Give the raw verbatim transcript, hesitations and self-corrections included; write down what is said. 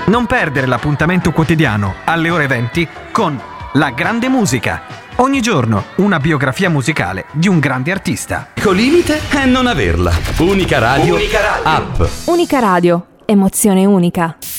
Non perdere l'appuntamento quotidiano alle ore venti con La Grande Musica. Ogni giorno una biografia musicale di un grande artista. L'unico limite è non averla. Unica Radio, Unica Radio. App. Unica Radio. Emozione unica.